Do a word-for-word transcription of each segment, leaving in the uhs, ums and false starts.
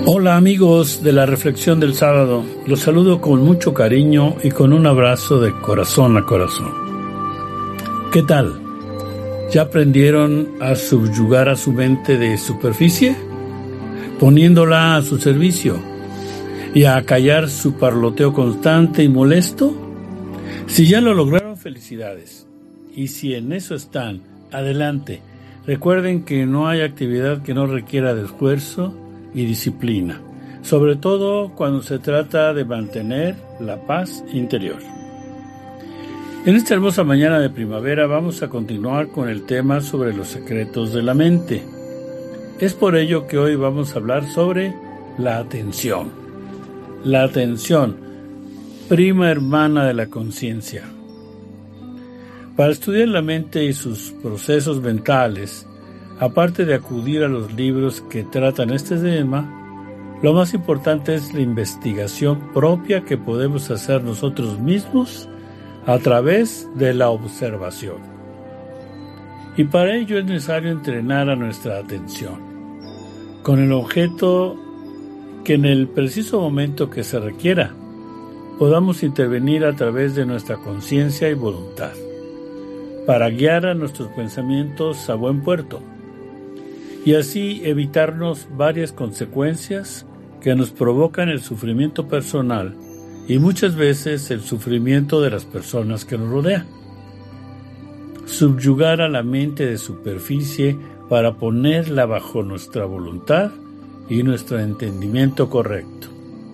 Hola amigos de la Reflexión del Sábado, los saludo con mucho cariño y con un abrazo de corazón a corazón. ¿Qué tal? ¿Ya aprendieron a subyugar a su mente de superficie? Poniéndola a su servicio y a acallar su parloteo constante y molesto. Si ya lo lograron, felicidades. Y si en eso están, adelante. Recuerden que no hay actividad que no requiera de esfuerzo y disciplina, sobre todo cuando se trata de mantener la paz interior. En esta hermosa mañana de primavera vamos a continuar con el tema sobre los secretos de la mente. Es por ello que hoy vamos a hablar sobre la atención. La atención, prima hermana de la conciencia. Para estudiar la mente y sus procesos mentales, aparte de acudir a los libros que tratan este tema, lo más importante es la investigación propia que podemos hacer nosotros mismos a través de la observación. Y para ello es necesario entrenar a nuestra atención, con el objeto que en el preciso momento que se requiera, podamos intervenir a través de nuestra conciencia y voluntad, para guiar a nuestros pensamientos a buen puerto, y así evitarnos varias consecuencias que nos provocan el sufrimiento personal y muchas veces el sufrimiento de las personas que nos rodean. Subyugar a la mente de superficie para ponerla bajo nuestra voluntad y nuestro entendimiento correcto.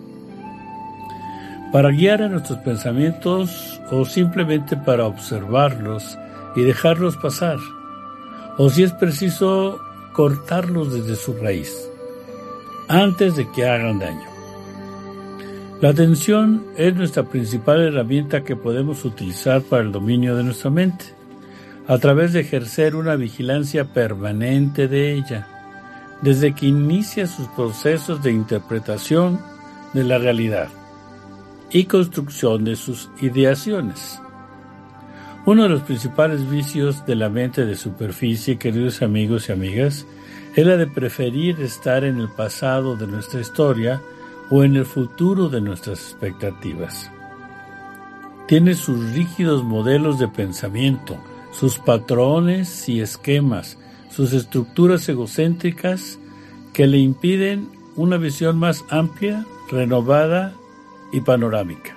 Para guiar a nuestros pensamientos o simplemente para observarlos y dejarlos pasar, o si es preciso, cortarlos desde su raíz, antes de que hagan daño. La atención es nuestra principal herramienta que podemos utilizar para el dominio de nuestra mente, a través de ejercer una vigilancia permanente de ella, desde que inicia sus procesos de interpretación de la realidad y construcción de sus ideaciones. Uno de los principales vicios de la mente de superficie, queridos amigos y amigas, es la de preferir estar en el pasado de nuestra historia o en el futuro de nuestras expectativas. Tiene sus rígidos modelos de pensamiento, sus patrones y esquemas, sus estructuras egocéntricas que le impiden una visión más amplia, renovada y panorámica.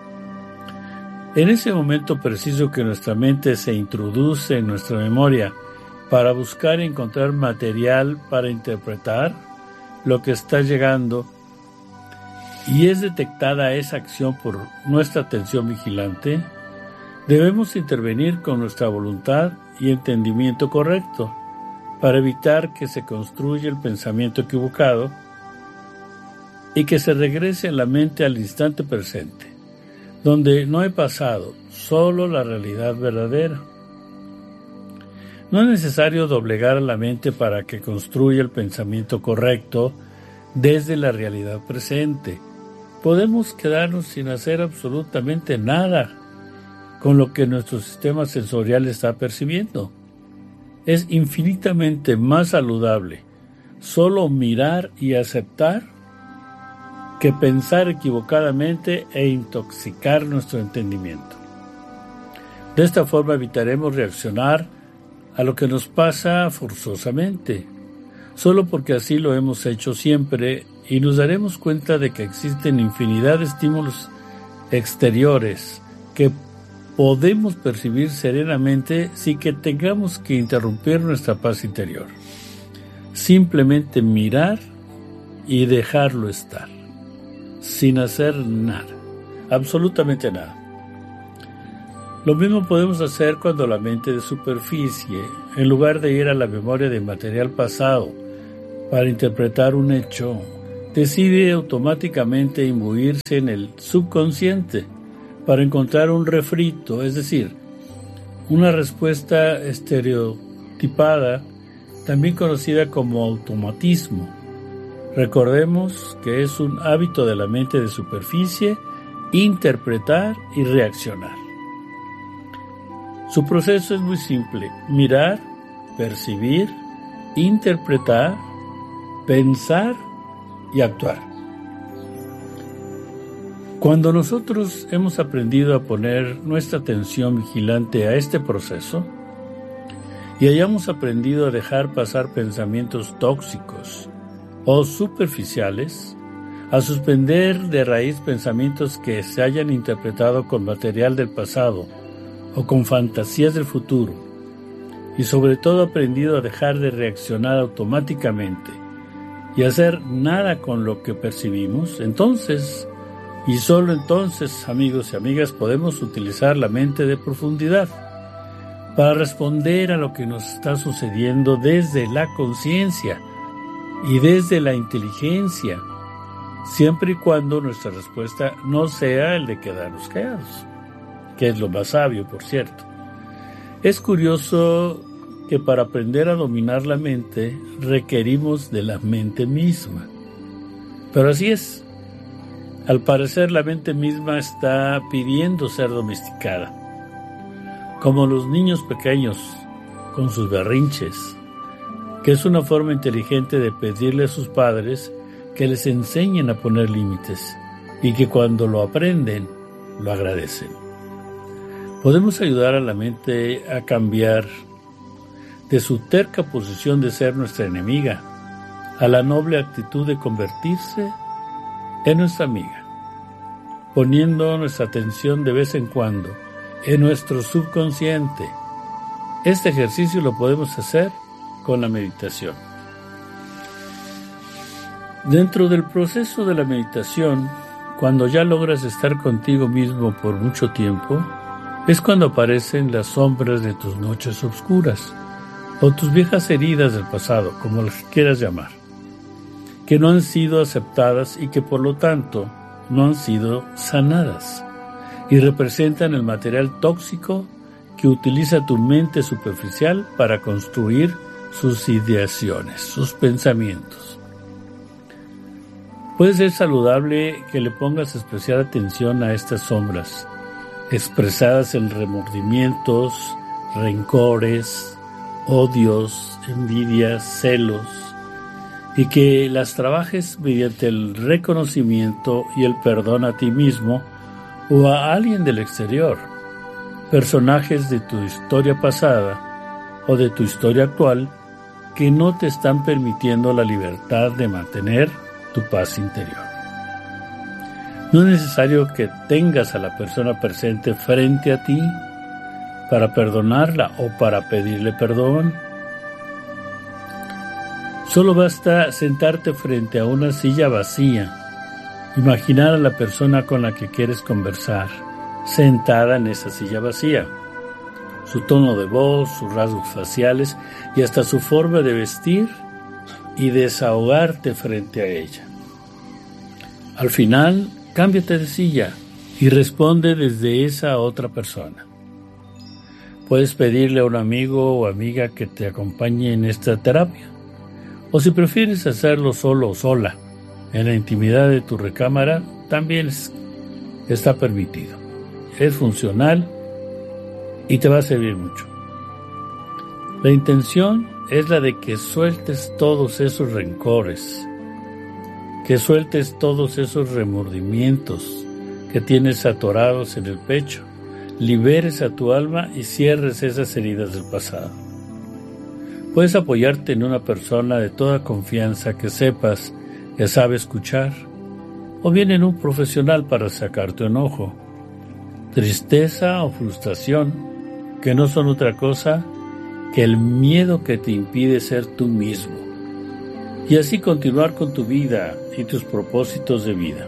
En ese momento preciso que nuestra mente se introduce en nuestra memoria para buscar encontrar material para interpretar lo que está llegando, y es detectada esa acción por nuestra atención vigilante, debemos intervenir con nuestra voluntad y entendimiento correcto para evitar que se construya el pensamiento equivocado y que se regrese a la mente al instante presente, donde no hay pasado, solo la realidad verdadera. No es necesario doblegar a la mente para que construya el pensamiento correcto desde la realidad presente. Podemos quedarnos sin hacer absolutamente nada con lo que nuestro sistema sensorial está percibiendo. Es infinitamente más saludable solo mirar y aceptar que pensar equivocadamente e intoxicar nuestro entendimiento. De esta forma evitaremos reaccionar a lo que nos pasa forzosamente, solo porque así lo hemos hecho siempre, y nos daremos cuenta de que existen infinidad de estímulos exteriores que podemos percibir serenamente sin que tengamos que interrumpir nuestra paz interior. Simplemente mirar y dejarlo estar, sin hacer nada, absolutamente nada. Lo mismo podemos hacer cuando la mente de superficie, en lugar de ir a la memoria de material pasado para interpretar un hecho, decide automáticamente imbuirse en el subconsciente para encontrar un refrito, es decir, una respuesta estereotipada, también conocida como automatismo. Recordemos que es un hábito de la mente de superficie interpretar y reaccionar. Su proceso es muy simple: mirar, percibir, interpretar, pensar y actuar. Cuando nosotros hemos aprendido a poner nuestra atención vigilante a este proceso y hayamos aprendido a dejar pasar pensamientos tóxicos o superficiales, a suspender de raíz pensamientos que se hayan interpretado con material del pasado o con fantasías del futuro, y sobre todo aprendido a dejar de reaccionar automáticamente y hacer nada con lo que percibimos, entonces, y solo entonces, amigos y amigas, podemos utilizar la mente de profundidad para responder a lo que nos está sucediendo desde la conciencia y desde la inteligencia, siempre y cuando nuestra respuesta no sea el de quedarnos callados, que es lo más sabio, por cierto. Es curioso que para aprender a dominar la mente requerimos de la mente misma. Pero así es. Al parecer la mente misma está pidiendo ser domesticada, como los niños pequeños con sus berrinches, que es una forma inteligente de pedirle a sus padres que les enseñen a poner límites y que cuando lo aprenden, lo agradecen. Podemos ayudar a la mente a cambiar de su terca posición de ser nuestra enemiga a la noble actitud de convertirse en nuestra amiga, poniendo nuestra atención de vez en cuando en nuestro subconsciente. Este ejercicio lo podemos hacer con la meditación. Dentro del proceso de la meditación, cuando ya logras estar contigo mismo por mucho tiempo, es cuando aparecen las sombras de tus noches oscuras o tus viejas heridas del pasado, como las quieras llamar, que no han sido aceptadas y que por lo tanto no han sido sanadas y representan el material tóxico que utiliza tu mente superficial para construir sus ideaciones, sus pensamientos. Puede ser saludable que le pongas especial atención a estas sombras, expresadas en remordimientos, rencores, odios, envidias, celos, y que las trabajes mediante el reconocimiento y el perdón a ti mismo o a alguien del exterior, personajes de tu historia pasada o de tu historia actual que no te están permitiendo la libertad de mantener tu paz interior. No es necesario que tengas a la persona presente frente a ti para perdonarla o para pedirle perdón. Solo basta sentarte frente a una silla vacía, imaginar a la persona con la que quieres conversar, sentada en esa silla vacía, su tono de voz, sus rasgos faciales y hasta su forma de vestir, y desahogarte frente a ella. Al final, cámbiate de silla y responde desde esa otra persona. Puedes pedirle a un amigo o amiga que te acompañe en esta terapia, o si prefieres hacerlo solo o sola, en la intimidad de tu recámara, también está permitido. Es funcional y te va a servir mucho. La intención es la de que sueltes todos esos rencores, que sueltes todos esos remordimientos que tienes atorados en el pecho, liberes a tu alma y cierres esas heridas del pasado. Puedes apoyarte en una persona de toda confianza que sepas que sabe escuchar, o bien en un profesional para sacar tu enojo, tristeza o frustración, que no son otra cosa que el miedo que te impide ser tú mismo, y así continuar con tu vida y tus propósitos de vida.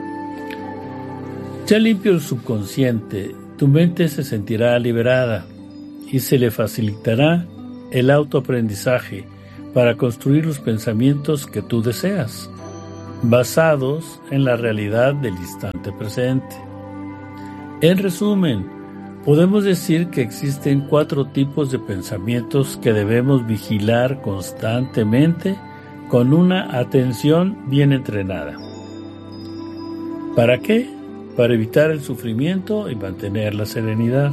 Ya limpio el subconsciente, tu mente se sentirá liberada y se le facilitará el autoaprendizaje para construir los pensamientos que tú deseas, basados en la realidad del instante presente. En resumen, podemos decir que existen cuatro tipos de pensamientos que debemos vigilar constantemente con una atención bien entrenada. ¿Para qué? Para evitar el sufrimiento y mantener la serenidad.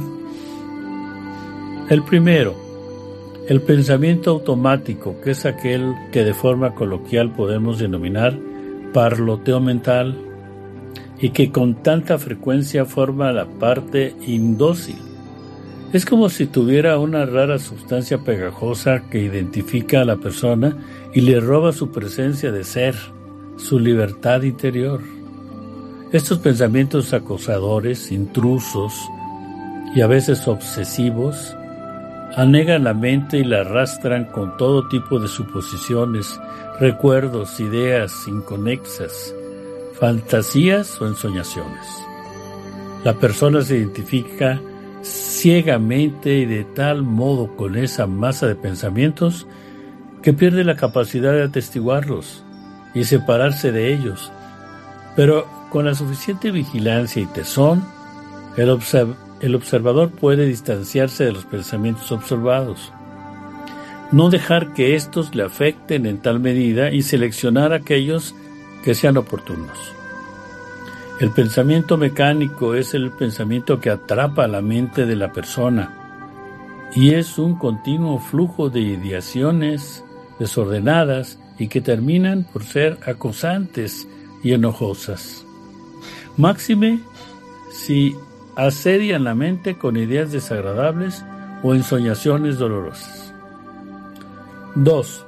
El primero, el pensamiento automático, que es aquel que de forma coloquial podemos denominar parloteo mental y que con tanta frecuencia forma la parte indócil. Es como si tuviera una rara sustancia pegajosa que identifica a la persona y le roba su presencia de ser, su libertad interior. Estos pensamientos acosadores, intrusos y a veces obsesivos anegan la mente y la arrastran con todo tipo de suposiciones, recuerdos, ideas inconexas, fantasías o ensoñaciones. La persona se identifica ciegamente y de tal modo con esa masa de pensamientos que pierde la capacidad de atestiguarlos y separarse de ellos. Pero con la suficiente vigilancia y tesón, el, observ- el observador puede distanciarse de los pensamientos observados, no dejar que éstos le afecten en tal medida y seleccionar aquellos que sean oportunos. El pensamiento mecánico es el pensamiento que atrapa a la mente de la persona y es un continuo flujo de ideaciones desordenadas y que terminan por ser acosantes y enojosas. Máxime si asedian la mente con ideas desagradables o ensoñaciones dolorosas. dos.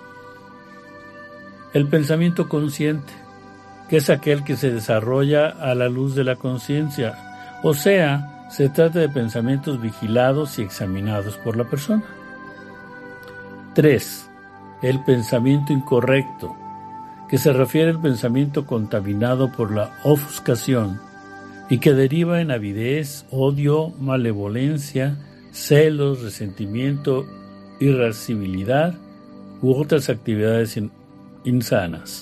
El pensamiento consciente, que es aquel que se desarrolla a la luz de la conciencia, o sea, se trata de pensamientos vigilados y examinados por la persona. tres. El pensamiento incorrecto, que se refiere al pensamiento contaminado por la ofuscación y que deriva en avidez, odio, malevolencia, celos, resentimiento, irascibilidad u otras actividades in- insanas.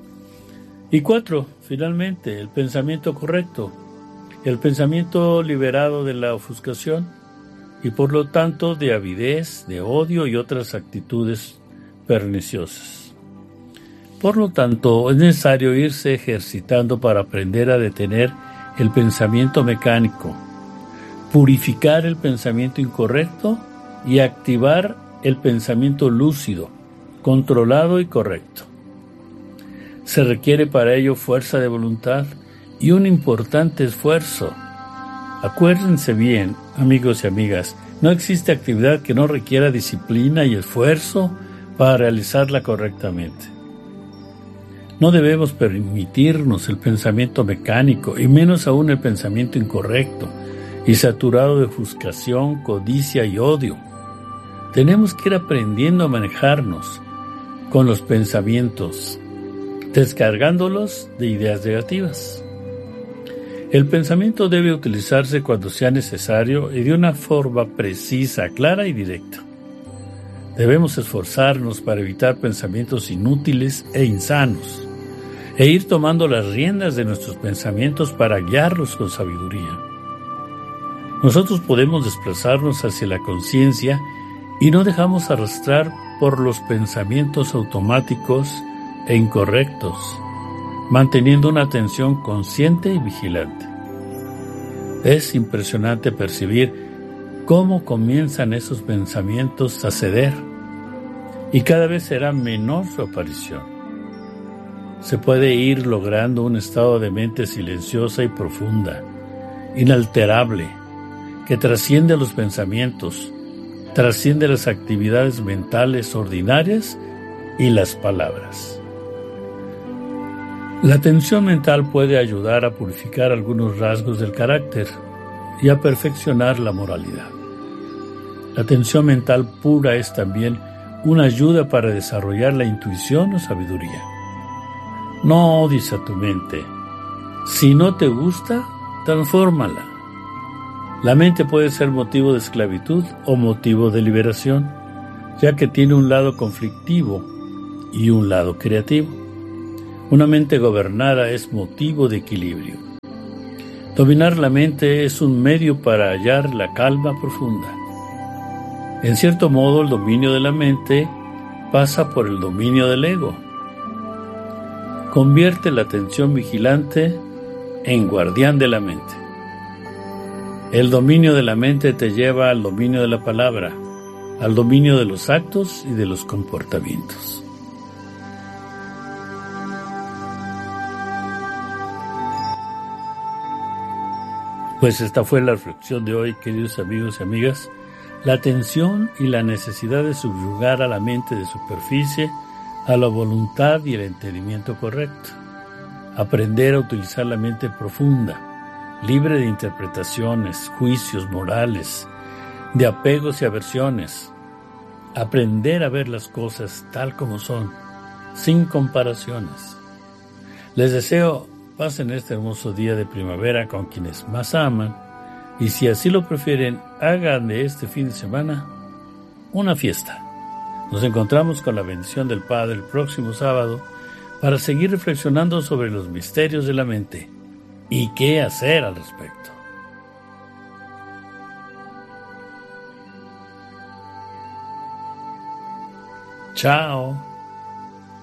Y cuatro, finalmente, el pensamiento correcto, el pensamiento liberado de la ofuscación y por lo tanto de avidez, de odio y otras actitudes perniciosas. Por lo tanto, es necesario irse ejercitando para aprender a detener el pensamiento mecánico, purificar el pensamiento incorrecto y activar el pensamiento lúcido, controlado y correcto. Se requiere para ello fuerza de voluntad y un importante esfuerzo. Acuérdense bien, amigos y amigas, no existe actividad que no requiera disciplina y esfuerzo para realizarla correctamente. No debemos permitirnos el pensamiento mecánico y menos aún el pensamiento incorrecto y saturado de ofuscación, codicia y odio. Tenemos que ir aprendiendo a manejarnos con los pensamientos, descargándolos de ideas negativas. El pensamiento debe utilizarse cuando sea necesario y de una forma precisa, clara y directa. Debemos esforzarnos para evitar pensamientos inútiles e insanos e ir tomando las riendas de nuestros pensamientos para guiarlos con sabiduría. Nosotros podemos desplazarnos hacia la conciencia y no dejamos arrastrar por los pensamientos automáticos e incorrectos, manteniendo una atención consciente y vigilante. Es impresionante percibir cómo comienzan esos pensamientos a ceder y cada vez será menor su aparición. Se puede ir logrando un estado de mente silenciosa y profunda, inalterable, que trasciende los pensamientos, trasciende las actividades mentales ordinarias y las palabras. La atención mental puede ayudar a purificar algunos rasgos del carácter y a perfeccionar la moralidad. La atención mental pura es también una ayuda para desarrollar la intuición o sabiduría. No odies a tu mente. Si no te gusta, transfórmala. La mente puede ser motivo de esclavitud o motivo de liberación, ya que tiene un lado conflictivo y un lado creativo. Una mente gobernada es motivo de equilibrio. Dominar la mente es un medio para hallar la calma profunda. En cierto modo, el dominio de la mente pasa por el dominio del ego. Convierte la atención vigilante en guardián de la mente. El dominio de la mente te lleva al dominio de la palabra, al dominio de los actos y de los comportamientos. Pues esta fue la reflexión de hoy, queridos amigos y amigas. La tensión y la necesidad de subyugar a la mente de superficie a la voluntad y el entendimiento correcto. Aprender a utilizar la mente profunda, libre de interpretaciones, juicios morales, de apegos y aversiones. Aprender a ver las cosas tal como son, sin comparaciones. Les deseo pasen este hermoso día de primavera con quienes más aman y si así lo prefieren, hagan de este fin de semana una fiesta. Nos encontramos con la bendición del Padre el próximo sábado para seguir reflexionando sobre los misterios de la mente y qué hacer al respecto. Chao.